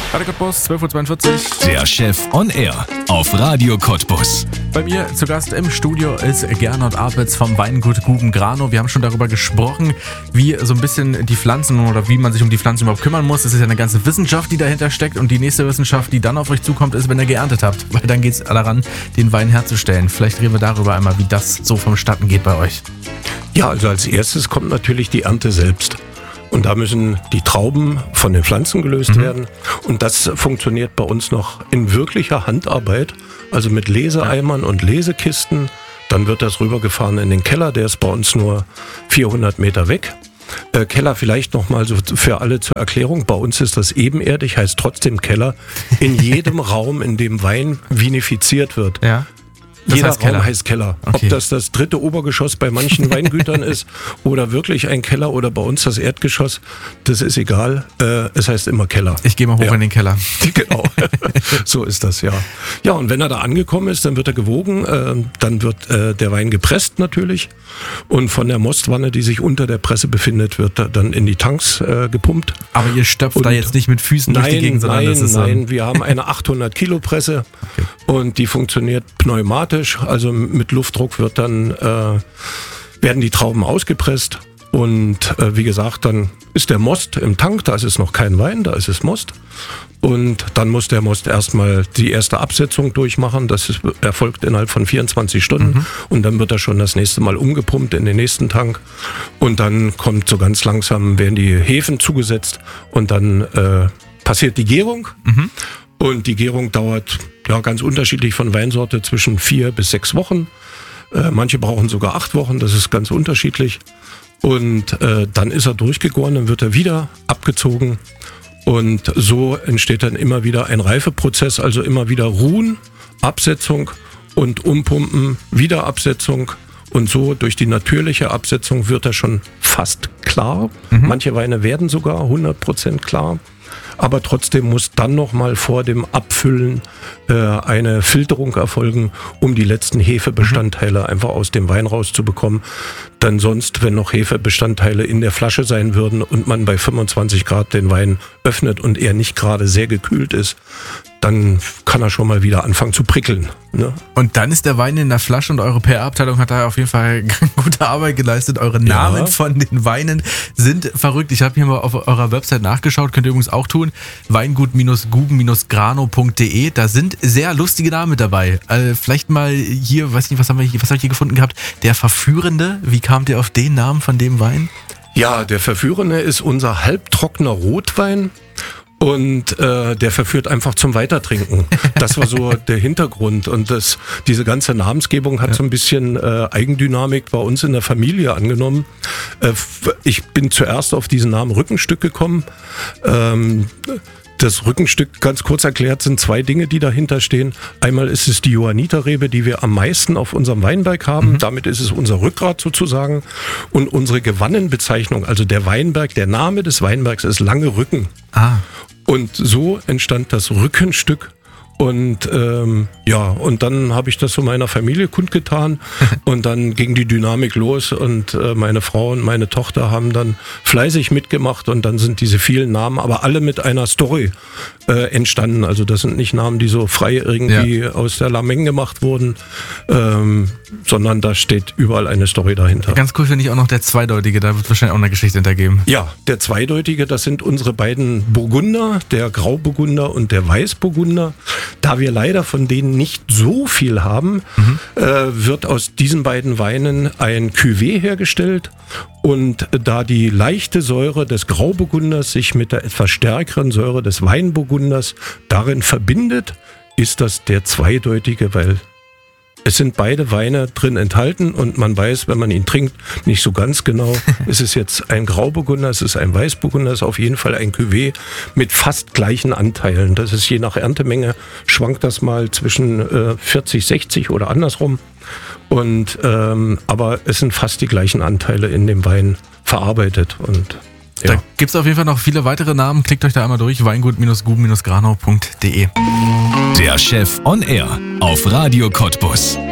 Radio Cottbus, 12.42 Uhr. Der Chef on Air auf Radio Cottbus. Bei mir zu Gast im Studio ist Gernot Apitz vom Weingut Guben-Granow. Wir haben schon darüber gesprochen, wie so ein bisschen die Pflanzen oder wie man sich um die Pflanzen überhaupt kümmern muss. Es ist ja eine ganze Wissenschaft, die dahinter steckt. Und die nächste Wissenschaft, die dann auf euch zukommt, ist, wenn ihr geerntet habt. Weil dann geht es daran, den Wein herzustellen. Vielleicht reden wir darüber einmal, wie das so vonstatten geht bei euch. Ja, also als erstes kommt natürlich die Ernte selbst. Und da müssen die Trauben von den Pflanzen gelöst werden. Und das funktioniert bei uns noch in wirklicher Handarbeit, also mit Leseeimern und Lesekisten. Dann wird das rübergefahren in den Keller, der ist bei uns nur 400 Meter weg. Keller vielleicht nochmal so für alle zur Erklärung. Bei uns ist das ebenerdig, heißt trotzdem Keller. In jedem Raum, in dem Wein vinifiziert wird. Ja. Jeder Raum heißt Keller. Okay. Ob das dritte Obergeschoss bei manchen Weingütern ist oder wirklich ein Keller oder bei uns das Erdgeschoss, das ist egal. Es heißt immer Keller. Ich gehe mal hoch in den Keller. Genau, so ist das, ja. Ja, und wenn er da angekommen ist, dann wird er gewogen, dann wird der Wein gepresst natürlich und von der Mostwanne, die sich unter der Presse befindet, wird er dann in die Tanks gepumpt. Aber ihr stöpft da jetzt nicht mit Füßen durch die Gegend, sondern das ist Nein, wir haben eine 800 Kilo Presse und die funktioniert pneumatisch. Also mit Luftdruck werden die Trauben ausgepresst und wie gesagt, dann ist der Most im Tank, da ist es noch kein Wein, da ist es Most und dann muss der Most erstmal die erste Absetzung durchmachen, das erfolgt innerhalb von 24 Stunden und dann wird er schon das nächste Mal umgepumpt in den nächsten Tank und dann kommt so ganz langsam, werden die Hefen zugesetzt und dann passiert die Gärung. Und die Gärung dauert ja ganz unterschiedlich von Weinsorte zwischen 4 bis 6 Wochen. Manche brauchen sogar 8 Wochen, das ist ganz unterschiedlich. Und dann ist er durchgegoren, dann wird er wieder abgezogen. Und so entsteht dann immer wieder ein Reifeprozess, also immer wieder Ruhen, Absetzung und Umpumpen, wieder Absetzung. Und so durch die natürliche Absetzung wird er schon fast klar. Manche Weine werden sogar 100% klar. Aber trotzdem muss dann nochmal vor dem Abfüllen eine Filterung erfolgen, um die letzten Hefebestandteile einfach aus dem Wein rauszubekommen. Denn sonst, wenn noch Hefebestandteile in der Flasche sein würden und man bei 25 Grad den Wein öffnet und er nicht gerade sehr gekühlt ist, dann kann er schon mal wieder anfangen zu prickeln. Ne? Und dann ist der Wein in der Flasche und eure PR-Abteilung hat da auf jeden Fall gute Arbeit geleistet. Eure Namen von den Weinen sind verrückt. Ich habe hier mal auf eurer Website nachgeschaut, könnt ihr übrigens auch tun. Weingut-guben-granow.de. Da sind sehr lustige Namen mit dabei. Vielleicht mal hier, weiß nicht, was habe ich hier gefunden gehabt? Der Verführende. Wie kamt ihr auf den Namen von dem Wein? Ja, der Verführende ist unser halbtrockener Rotwein. Und der verführt einfach zum Weitertrinken. Das war so der Hintergrund. Und diese ganze Namensgebung hat so ein bisschen Eigendynamik bei uns in der Familie angenommen. Ich bin zuerst auf diesen Namen Rückenstück gekommen. Das Rückenstück, ganz kurz erklärt, sind 2 Dinge, die dahinter stehen. Einmal ist es die Johanniterrebe, die wir am meisten auf unserem Weinberg haben. Damit ist es unser Rückgrat sozusagen. Und unsere Gewannenbezeichnung, also der Weinberg, der Name des Weinbergs ist Lange Rücken. Und so entstand das Rückenstück. Und und dann habe ich das so meiner Familie kundgetan und dann ging die Dynamik los und meine Frau und meine Tochter haben dann fleißig mitgemacht und dann sind diese vielen Namen, aber alle mit einer Story entstanden. Also das sind nicht Namen, die so frei irgendwie aus der Lameng gemacht wurden, sondern da steht überall eine Story dahinter. Ganz cool finde ich auch noch der Zweideutige, da wird wahrscheinlich auch eine Geschichte hintergeben. Ja, der Zweideutige, das sind unsere beiden Burgunder, der Grauburgunder und der Weißburgunder. Da wir leider von denen nicht so viel haben, wird aus diesen beiden Weinen ein Cuvée hergestellt. Und da die leichte Säure des Grauburgunders sich mit der etwas stärkeren Säure des Weinburgunders darin verbindet, ist das der Zweideutige, weil es sind beide Weine drin enthalten und man weiß, wenn man ihn trinkt, nicht so ganz genau, ist es jetzt ein Grauburgunder, ist es ein Weißburgunder, ist auf jeden Fall ein Cuvée mit fast gleichen Anteilen. Das ist je nach Erntemenge, schwankt das mal zwischen 40, 60 oder andersrum. Und aber es sind fast die gleichen Anteile in dem Wein verarbeitet. Und da gibt es auf jeden Fall noch viele weitere Namen. Klickt euch da einmal durch, weingut-guben-granow.de. Der Chef on Air auf Radio Cottbus.